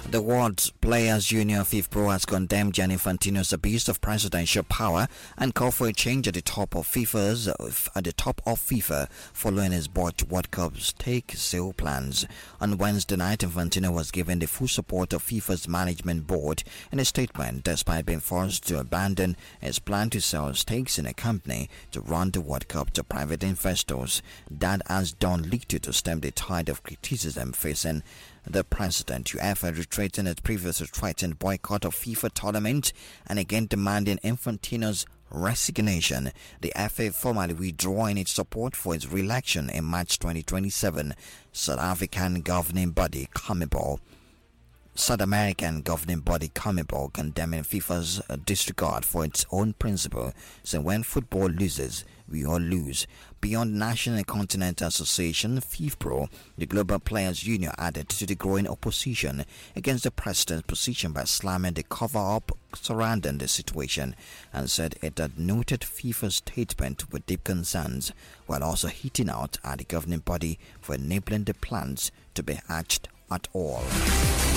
The World Players Union FIFPro has condemned Gianni Infantino's abuse of presidential power and called for a change at the top of FIFA following his botched World Cup stake sale plans. On Wednesday night, Infantino was given the full support of FIFA's management board in a statement, despite being forced to abandon his plan to sell stakes in a company to run the World Cup to private investors. That has done little to stem the tide of criticism facing the president. UEFA reiterating its previously threatened boycott of FIFA tournament and again demanding Infantino's resignation. The FA formally withdrawing its support for his re-election in March 2027. South American governing body CONMEBOL condemning FIFA's disregard for its own principle. So when football loses, we all lose. Beyond National and Continental Association, FIFPro, the Global Players Union, added to the growing opposition against the president's position by slamming the cover-up surrounding the situation and said it had noted FIFA's statement with deep concerns, while also hitting out at the governing body for enabling the plans to be hatched at all.